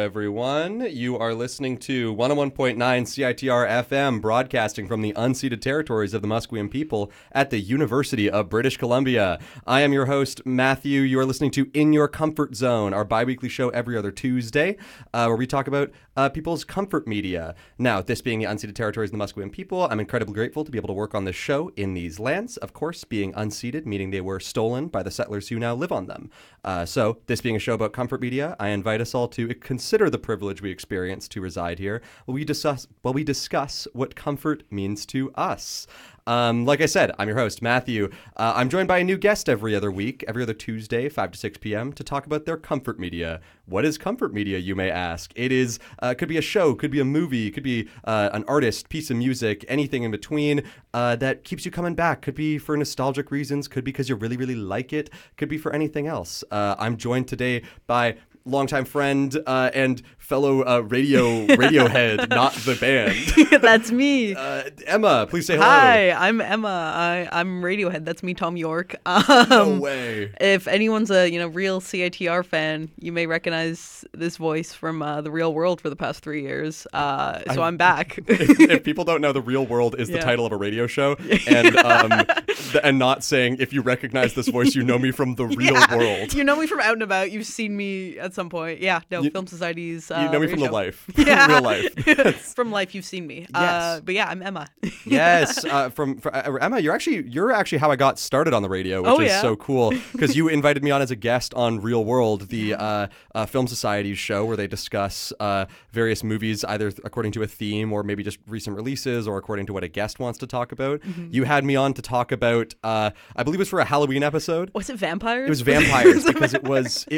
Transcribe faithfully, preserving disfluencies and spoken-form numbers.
everyone. You are listening to one oh one point nine C I T R F M, broadcasting from the unceded territories of the Musqueam people at the University of British Columbia. I am your host, Matthew. You are listening to In Your Comfort Zone, our bi-weekly show every other Tuesday, uh, where we talk about uh, people's comfort media. Now, this being the unceded territories of the Musqueam people, I'm incredibly grateful to be able to work on this show in these lands. Of course, being unceded, meaning they were stolen by the settlers who now live on them. Uh, so, this being a show about comfort media, I invite us all to consider the privilege we experience to reside here while we discuss, while we discuss what comfort means to us. Um, like I said, I'm your host, Matthew. Uh, I'm joined by a new guest every other week, every other Tuesday, five to six p.m., to talk about their comfort media. What is comfort media, you may ask? It is, uh, could be a show, could be a movie, could be uh, an artist, piece of music, anything in between uh, that keeps you coming back. Could be for nostalgic reasons, could be because you really, really like it, could be for anything else. Uh, I'm joined today by longtime friend uh, and fellow uh, radio Radiohead, not the band. That's me. Uh, Emma, please say hello. Hi, I'm Emma. I, I'm Radiohead. That's me, Tom York. Um, no way. If anyone's a you know real C I T R fan, you may recognize this voice from uh, The Real World for the past three years. Uh, so I, I'm back. if, if people don't know, The Real World is the yeah. title of a radio show, and um, th- and not saying if you recognize this voice, you know me from The Real yeah. World. You know me from out and about. You've seen me at some point. Yeah, no, you, Film Society's uh, You know me from show. the life. Yeah. Real life. From life, you've seen me. Yes. Uh, but yeah, I'm Emma. yes. Uh, from, from uh, Emma, you're actually you're actually how I got started on the radio, which oh, is yeah? so cool because you invited me on as a guest on Real World, the uh, uh, Film Society's show where they discuss uh, various movies either according to a theme or maybe just recent releases or according to what a guest wants to talk about. Mm-hmm. You had me on to talk about, uh, I believe it was for a Halloween episode. Was it vampires? It was vampires because it was. It